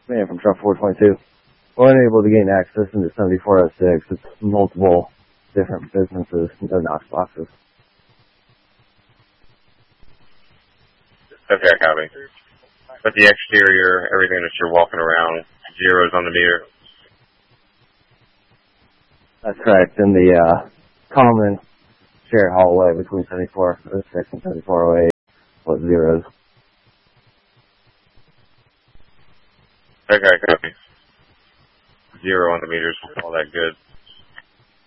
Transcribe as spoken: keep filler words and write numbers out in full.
Man from Trump four twenty-two. We're unable to gain access into seventy-four oh six. It's multiple different businesses, no Knox boxes. Okay, copy. But the exterior, everything that you're walking around, zeros on the meter? That's correct. In the uh, common shared hallway between seventy-four oh six and seventy-four oh eight was zeros. Okay, copy. Zero on the meters, all that good.